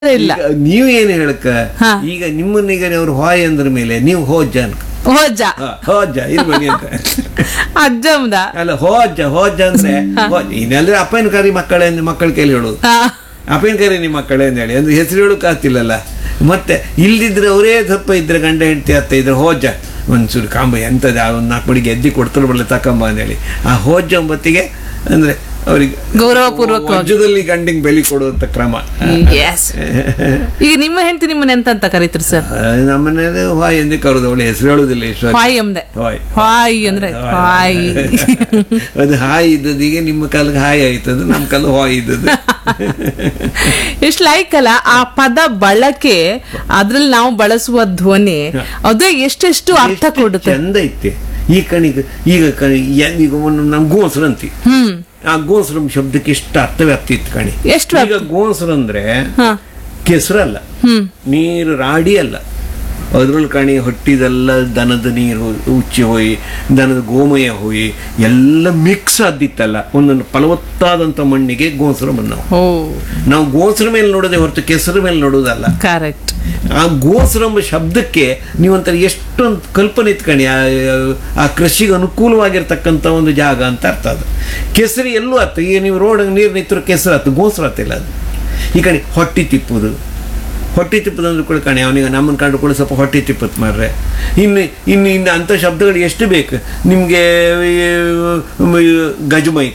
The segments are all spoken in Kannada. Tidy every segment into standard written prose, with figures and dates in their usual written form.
ಇಲ್ಲ. ನೀವು ಏನು ಹೇಳಕ್ಕ ಹಾ. ಈಗ ನಿಮ್ಮನ್ನೀಗ ಅವ್ರು ಹಾಯ್ ಅಂದ್ರ ಮೇಲೆ ನೀವು ಹೋಜ್ಜ ಅನ್ಕ ಹೋಜ್ಜ ಹೋಜ್ಜ ಇಲ್ಲಿ ಬನ್ನಿ ಅಂತ ಅಜ್ಜಮ್ದ ಅಲ್ಲ ಹೋಜ್ಜ ಅಂದ್ರೆ ಇನ್ನೆಲ್ಲರೂ ಅಪ್ಪನ ಕರಿ ಮಕ್ಕಳ ಕೈಲಿ ಹೇಳೋದು ಅಪ್ಪನ ಕರಿ ನಿಮ್ಮ ಮಕ್ಕಳೇ ಅಂತ ಹೇಳಿ ಅಂದ್ರೆ ಹೆಸರು ಹೇಳೋಕೆ ಆಗ್ತಿಲ್ಲಲ್ಲ. ಮತ್ತೆ ಇಲ್ದಿದ್ರೆ ಅವರೇ ಸ್ವಲ್ಪ ಇದ್ರೆ ಗಂಡ ಹೆಂಡತಿ ಅತ್ತ ಇದ್ರೆ ಹೋಜ್ಜ ಒಂಚೂರು ಕಾಂಬ ಎಂತದ ಒಂದು 4 ಮಡಿಗೆ ಎದ್ದಿ ಕೊಡ್ತಾರೆ ಬರಲಿ ತಕೊಂಬ ಅಂತ ಹೇಳಿ ಆ ಹೋಜ್ಜ ಒಂಬತ್ತಿಗೆ ಅಂದ್ರೆ ಅವರಿಗೆ ಗೌರವಪೂರ್ವಕ ರಾಜ್ಯದಲ್ಲಿ ಗಂಡಿಗೆ ಬೆಲೆ ಕೊಡುವಂತ ಕ್ರಮ. ಈಗ ನಿಮ್ಮ ಹೆಂಡತಿ ನಿಮ್ಮನ್ನ ಎಂತ ಕರೀತೀರಿ ಸರ್? ನಮ್ಮನೇಲಿ ಹಾಯ್ ಎಂದೇ ಕರೋದು, ಅವಳು ಹೆಸರು ಹೇಳುದಿಲ್ಲ. ಹಾಯ್ ಎಂದೆ ಹಾಯ್ ಹಾಯ್ ಅಂದ್ರೆ ಹಾಯ್ ಅದು ಹಾಯ್ ಇದ್ದದ್ದು ಈಗ ನಿಮ್ಮ ಕಾಲಕ್ಕೆ ಹಾಯ್ ಆಯ್ತದ, ನಮ್ಮ ಕಾಲ ಹಾಯ್ ಇದ್ದದ್ದು. ಎಷ್ಟು ಲೈಕ್ ಅಲ್ಲ ಆ ಪದ ಬಳಕೆ, ಅದ್ರಲ್ಲಿ ನಾವು ಬಳಸುವ ಧ್ವನಿ ಅದೇ ಎಷ್ಟೆಷ್ಟು ಅರ್ಥ ಕೊಡುತ್ತೆ. ಚಂದ ಐತೆ ಈ ಕಣಿಗೆ. ಈಗ ನಮ್ ಗೋಸರು ಅಂತಿ, ಆ ಗೋಸರ ಶಬ್ದಕ್ಕೆ ಎಷ್ಟು ಅರ್ಥವ್ಯಾಪ್ತಿ ಇತ್ತು ಕಣಿ. ಈಗ ಗೋಸರು ಅಂದ್ರೆ ಕೆಸರಲ್ಲ, ನೀರು ರಾಡಿ ಅಲ್ಲ, ಅದ್ರಲ್ಲಿ ಕಣಿ ಹೊಟ್ಟಿದೆಲ್ಲ ದನದ ನೀರು ಉಚ್ಚಿ ಹೋಯಿ, ದನದ ಗೋಮಯ ಹೋಯಿ ಎಲ್ಲ ಮಿಕ್ಸ್ ಆದಿತ್ತಲ್ಲ ಒಂದೊಂದು ಫಲವತ್ತಾದಂತ ಮಣ್ಣಿಗೆ ಗೋಸರು ಬಂದವು. ನಾವು ಗೋಸರ ಮೇಲೆ ನೋಡೋದೇ ಹೊರತು ಕೆಸರ ಮೇಲೆ ನೋಡೋದಲ್ಲ. ಕರೆಕ್ಟ್. ಆ ಗೋಸರ ಎಂಬ ಶಬ್ದಕ್ಕೆ ನೀವಂತ ಎಷ್ಟೊಂದು ಕಲ್ಪನೆ ಇತ್ಕಣಿ. ಆ ಕೃಷಿಗೆ ಅನುಕೂಲವಾಗಿರ್ತಕ್ಕಂಥ ಒಂದು ಜಾಗ ಅಂತ ಅರ್ಥ. ಅದು ಕೆಸರು ಎಲ್ಲೂ ಆತ. ಈಗ ನೀವು ರೋಡ್ ನೀರು ನಿಂತರು ಕೆಸರು ಆತು, ಗೋಸರು ಆತಿಲ್ಲ. ಅದು ಈ ಕಡೆ ಹೊಟ್ಟಿ ತಿಪ್ಪುದು ಅಂದ್ರೆ ಕೂಡ ಕಣಿ ಅವನಿಗೆ ನಮ್ಮನ್ನು ಕಂಡು ಕೂಡ ಸ್ವಲ್ಪ ಹೊಟ್ಟಿ ತಿಪ್ಪತ್ ಮಾರ್ರೆ. ಇನ್ನು ಅಂಥ ಶಬ್ದಗಳು ಎಷ್ಟು ಬೇಕು ನಿಮ್ಗೆ. ಗಜಮೈಕ,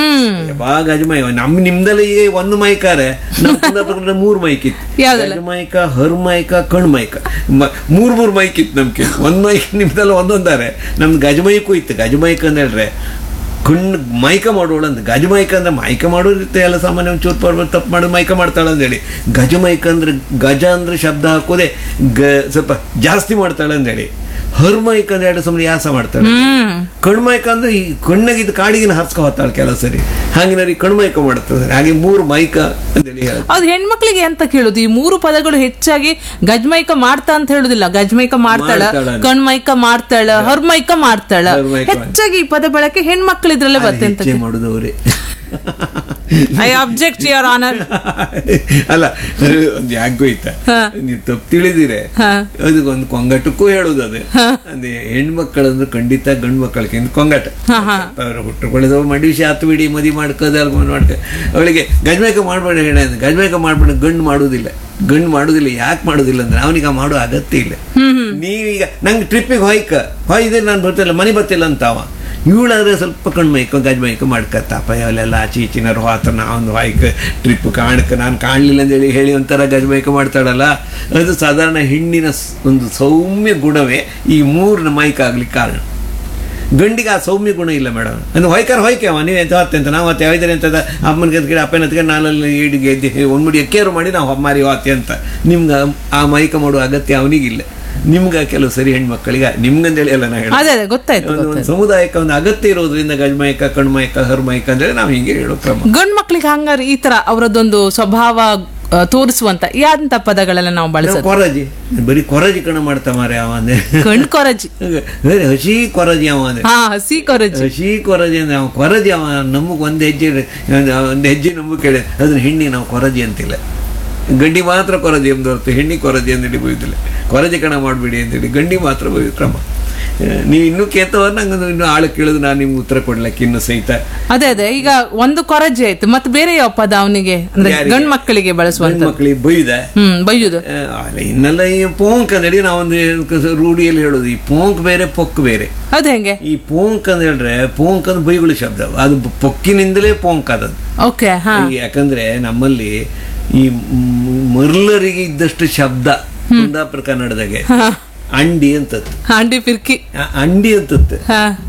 ಗಜಮೈಕ ನಿಮ್ದಲ್ಲಿ ಒಂದು ಮೈಕಾರೆ, ನಮ್ಮ 3 ಮೈಕ್ ಇತ್ತು. ಗಜಮೈಕ, ಹರ್ಮೈಕ, ಕಣ್ಮೈಕ, 3 ಮೈಕ್ ಇತ್ತು ನಮ್ಗೆ. ಒಂದ್ ಮೈಕ್ ನಿಮ್ದೆಲ್ಲ ಒಂದೊಂದಾರೆ. ನಮ್ದು ಗಜಮೈಕು ಇತ್ತು. ಗಜಮೈಕ ಅಂತ ಹೇಳ್ರೆ ಕಣ್ಣು ಮೈಕ ಮಾಡೋಳು ಅಂತ. ಗಜಮೈಕ ಅಂದ್ರೆ ಮೈಕ ಮಾಡೋದಿರುತ್ತೆ ಎಲ್ಲ ಸಾಮಾನ್ಯ ಒಂಚೂರು ಪರ್ವತ ತಪ್ಪು ಮಾಡೋದು ಮೈಕ ಮಾಡ್ತಾಳೆ ಅಂತೇಳಿ. ಗಜಮೈಕ ಅಂದ್ರೆ ಗಜ ಅಂದ್ರೆ ಶಬ್ದ ಹಾಕೋದೆ ಸ್ವಲ್ಪ ಜಾಸ್ತಿ ಮಾಡ್ತಾಳೆ ಅಂತೇಳಿ. ಹರ್ಮೈಕ ಅಂದ್ರೆ 2 ಸಮಯ ಯಾಸ ಮಾಡ್ತಾಳೆ. ಕಣ್ಮೈಕ ಅಂದ್ರೆ ಈ ಕಣ್ಣಗಿದ್ದು ಕಾಡಿಗಿನ ಹರ್ಸ್ಕೊ ಹೋಗ್ತಾಳೆ ಕೆಲವು ಸರಿ. ಹಾಗೆ ಕಣ್ಮೈಕ ಮಾಡ್ತಾರೆ. ಹಾಗೆ 3 ಮೈಕ ಅಂತೇಳಿ ಹೇಳ. ಅದು ಹೆಣ್ಮಕ್ಳಿಗೆ ಅಂತ ಕೇಳುದು ಈ 3 ಪದಗಳು ಹೆಚ್ಚಾಗಿ ಗಜ್ಮೈಕ ಮಾಡ್ತಾ ಅಂತ ಹೇಳುದಿಲ್ಲ. ಗಜ್ಮೈಕ ಮಾಡ್ತಾಳ, ಕಣ್ಮೈಕ ಮಾಡ್ತಾಳ, ಹರ್ಮೈಕ ಮಾಡ್ತಾಳ. ಹೆಚ್ಚಾಗಿ ಈ ಪದ ಬಳಕೆ ಹೆಣ್ಮಕ್ಳು ಇದ್ರಲ್ಲೇ ಬರ್ತೇ ಅಂತ ಮಾಡುದವ್ರೆ. I object your honour. ಅಲ್ಲ ಒಂದು ಯಾಕೆ ಹೋಯ್ತಾ ನೀವು ತಪ್ಪು ತಿಳಿದಿರೆ ಅದಕ್ಕೊಂದು ಕೊಂಗಟಕ್ಕೂ ಹೇಳುದು. ಅದೇ ಅಂದ್ರೆ ಹೆಣ್ಮಕ್ಕಳಂದ್ರೆ ಖಂಡಿತ ಗಂಡು ಮಕ್ಕಳಿಗೆ ಕೊಂಗಟ. ಅವ್ರ ಹುಟ್ಟುಕೊಳ್ಳೋದು ಮಡಿಸಿ ಹತ್ತು ಬಿಡಿ ಮದಿ ಮಾಡ್ಕೋದ ಅವಳಿಗೆ ಗಜಮೈಕ ಮಾಡ್ಬೇಡ ಹೇಳ. ಗಜಮೈಕ ಮಾಡ್ಬೇಡ, ಗಂಡು ಮಾಡುವುದಿಲ್ಲ. ಯಾಕೆ ಮಾಡುದಿಲ್ಲ ಅಂದ್ರೆ ಅವನಿಗೆ ಮಾಡೋ ಅಗತ್ಯ ಇಲ್ಲ. ನೀವೀಗ ನಂಗೆ ಟ್ರಿಪ್ಪಿಗೆ ಹೊಯ್ದೆ ನಾನು ಬರ್ತಿಲ್ಲ, ಮನೆ ಬರ್ತಿಲ್ಲ ಅಂತಾವ. ಇವಳಾದ್ರೆ ಸ್ವಲ್ಪ ಕಣ್ಮೈಕ ಗಜಮೈಕ ಮಾಡ್ಕತ್ತಪ್ಪ ಅವೆಲ್ಲ ಆಚೆ ಈಚಿನರು ಹೋತ ನಾವೊಂದು ಹೊಯ್ಕ ಟ್ರಿಪ್ ನಾನು ಕಾಣಲಿಲ್ಲ ಅಂತೇಳಿ ಹೇಳಿ ಒಂಥರ ಗಜಮೈಕ ಮಾಡ್ತಾಳಲ್ಲ. ಅದು ಸಾಧಾರಣ ಹೆಣ್ಣಿನ ಒಂದು ಸೌಮ್ಯ ಗುಣವೇ ಈ 3 ಮೈಕ್ ಆಗ್ಲಿಕ್ಕೆ ಕಾರಣ. ಗಂಡಿಗೆ ಆ ಸೌಮ್ಯ ಗುಣ ಇಲ್ಲ ಮೇಡಮ್. ಅಂದ್ರೆ ಹೊಯ್ಕೆ ಅವ ನೀವು ಎಂತ ಹೊತ್ತೆ ಅಂತ ನಾವು ಹೊತ್ತೆ ಯಾವ್ದಾರೆ ಅಂತದ ಅಮ್ಮನ ಗದ್ಗಿಡ ಅಪ್ಪನ ಹತ್ಗೆ ನಾನಲ್ಲಿ ಈಡಿಗೆ ಎದ್ದು ಒಂದ್ಮುಡಿ ಎಕ್ಕೇರು ಮಾಡಿ ನಾವು ಮಾರಿ ಹೊತ್ತೆ ಅಂತ. ನಿಮ್ಗೆ ಆ ಮೈಕ ಮಾಡುವ ಅಗತ್ಯ ಅವನಿಗಿಲ್ಲ. ನಿಮ್ಗ ಕೆಲವು ಸರಿ ಹೆಣ್ಮಕ್ಕಳಿಗೆ ನಿಮ್ಗಂದೇಳಿ ಎಲ್ಲ ನಾ ಹೇಳಿ ಗೊತ್ತಾಯ್ತು. ಒಂದು ಸಮುದಾಯಕ್ಕೆ ಒಂದು ಅಗತ್ಯ ಇರೋದ್ರಿಂದ ಗಜಮೈಕ, ಕಣ್ಮೈಕ, ಹರ್ಮೈಕ ಅಂದ್ರೆ ನಾವು ಹಿಂಗೆ ಹೇಳೋ ಕ್ರಮ. ಗಂಡ್ ಮಕ್ಳಿಗೆ ಹಂಗಾರೆ ಈ ತರ ಅವರದೊಂದು ಸ್ವಭಾವ ತೋರಿಸುವಂತ ಯಾಂತ ಪದಗಳೆಲ್ಲ ನಾವು ಬಳಸೋದು. ಕೊರಜಿ, ಬರೀ ಕೊರಜಿ ಕಣ ಮಾಡ್ತಾ ಮಾರೆ ಅವ ಅಂದ್ರೆ ಕಣ್ ಕೊರಜಿ, ಹಸಿ ಕೊರಜಿ ಅವ ಅಂದ್ರೆ ಹಸಿ ಕೊರಜಿ ಅಂದ್ರೆ ಅವ ಕೊರಜಿ. ಅವ ನಮಗ್ ಒಂದು ಹೆಜ್ಜೆ ನಮಗ್ ಕೇಳಿ ಅದ್ರ ಹೆಣ್ಣಿ ನಾವು ಕೊರಜಿ ಅಂತಿಲ್ಲ. ಗಂಡಿ ಮಾತ್ರ ಕೊರಜಿ ಎಂಬ ಹೊರತು ಹೆಣ್ಣಿ ಕೊರಜಿ ಅಂತೇಳಿ ಬೈದಿಲ್ಲ. ಕೊರಜಿ ಕಣ ಮಾಡ್ಬಿಡಿ ಅಂತೇಳಿ ಗಂಡಿ ಮಾತ್ರ ಬೈದ ಕ್ರಮ. ನೀವು ಇನ್ನೂ ಕೇತವ ನಂಗೆ ಇನ್ನು ಆಳು ಕೇಳಿದ್ರು ನಾನು ನಿಮ್ಗೆ ಉತ್ತರ ಕೊಡ್ಲಕ್ಕೆ ಇನ್ನು ಸಹಿತ. ಅದೇ ಈಗ ಒಂದು ಕೊರಜಿ ಆಯ್ತು, ಮತ್ತೆ ಬೇರೆ ಯಾವ ಪದ ಅವನಿಗೆ ಅಂದ್ರೆ ಗಂಡ್ ಮಕ್ಕಳಿಗೆ ಬಳಸುವಂತ? ಮಕ್ಕಳಿಗೆ ಬೈಯುದು ಅಲ್ಲ. ಇನ್ನೆಲ್ಲ ಈ ಪೋಂಕ್ ಅಂದೇಳಿ ನಾವೊಂದು ರೂಢಿಯಲ್ಲಿ ಹೇಳೋದು. ಈ ಪೋಂಕ್ ಬೇರೆ, ಪೊಕ್ ಬೇರೆ. ಅದು ಹೆಂಗೆ? ಈ ಪೋಂಕ್ ಅಂತ ಹೇಳಿದ್ರೆ ಪೋಂಕ್ ಅಂದ್ರೆ ಬೈಗುಳ ಶಬ್ದ. ಅದು ಪೊಕ್ಕಿನಿಂದಲೇ ಪೋಂಕ್ ಆದದ್ದು. ಓಕೆ. ಯಾಕಂದ್ರೆ ನಮ್ಮಲ್ಲಿ ಈ ಮರ್ಲರಿಗೆ ಇದ್ದಷ್ಟು ಶಬ್ದ ಕುಂದಾಪುರ ಕನ್ನಡದಾಗೆ ಅಂಡಿ ಅಂತದ್ದು. ಅಂಡಿ ಅಂತದ್ದು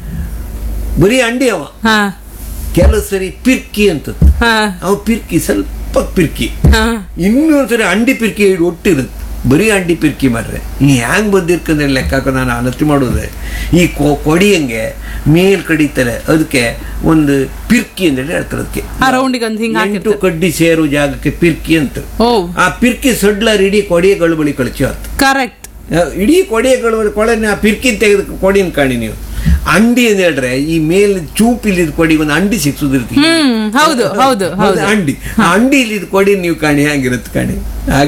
ಬರೀ ಅಂಡಿ. ಅವ ಕೆಲವು ಸರಿ ಪಿರ್ಕಿ ಅಂತದ್ದು. ಅವ ಪಿರ್ಕಿ, ಸ್ವಲ್ಪ ಪಿರ್ಕಿ. ಇನ್ನೊಂದ್ಸರಿ ಅಂಡಿ ಪಿರ್ಕಿ ಒಟ್ಟಿರುತ್ತೆ. ಬರೀ ಅಂಡಿ ಪಿರ್ಕಿ ಮಾರ್ರೆ. ಈ ಹ್ಯಾಂಗ್ ಬಂದಿರ್ಕಂದ್ರೆ ಲೆಕ್ಕ ನಾನು ಅನತಿ ಮಾಡೋದೆ. ಈ ಕೊಡಿಯಂಗೆ ಮೇಲ್ ಕಡಿತಾರೆ, ಅದಕ್ಕೆ ಒಂದು ಪಿರ್ಕಿ ಅಂತೇಳಿ ಹೇಳ್ತಾರೆ. ಅದಕ್ಕೆ 8 ಕಡ್ಡಿ ಸೇರೋ ಜಾಗಕ್ಕೆ ಪಿರ್ಕಿ ಅಂತ. ಆ ಪಿರ್ಕಿ ಸಡ್ಲಾರ ಇಡೀ ಕೊಡಿಯಗಳು ಬಳಿ ಕಳಿಸಿ ಹೊತ್ತು. ಕರೆಕ್ಟ್. ಇಡೀ ಕೊಡಿಯಗಳು ಕೊಳೆ ಆ ಪಿರ್ಕಿ ತೆಗೆದು ಕೊಡಿನ ಕಾಣಿ ನೀವು. ಅಂಡಿ ಅಂತ ಹೇಳ್ರೆ ಈ ಮೇಲೆ ಚೂಪಿಲಿದ್ ಕೊಡಿ ಒಂದು ಅಂಡಿ ಸಿಕ್ಸುದಿರ್ತೀವಿ. ಹೌದು ಹೌದು ಹೌದು ಅಂಡಿ ಆ ಅಂಡಿ ಇಲ್ಲಿದ್ ಕೊಡಿ ನೀವು ಕಾಣಿ ಆಗಿರುತ್ತೆ ಕಾಣಿ.